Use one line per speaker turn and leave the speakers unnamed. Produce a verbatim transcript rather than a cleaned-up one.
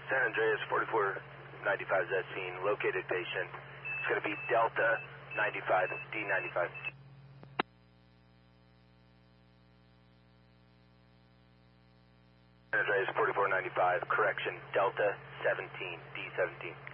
San Andreas forty-four ninety-five is at scene. Located patient. It's going to be Delta ninety-five, D ninety-five. San Andreas forty-four ninety-five, correction, Delta seventeen, D seventeen.